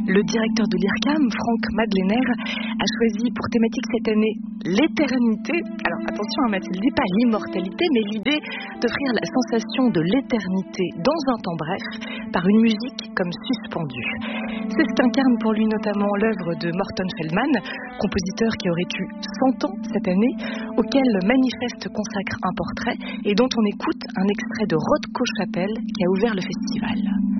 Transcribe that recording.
Le directeur de l'IRCAM, Franck Madlener, a choisi pour thématique cette année l'éternité. Alors attention Mathilde, dit pas l'immortalité, mais l'idée d'offrir la sensation de l'éternité dans un temps bref par une musique comme suspendue. C'est ce qu'incarne pour lui notamment l'œuvre de Morton Feldman, compositeur qui aurait eu 100 ans cette année, auquel Manifeste consacre un portrait et dont on écoute un extrait de Rothko Chapelle qui a ouvert le festival.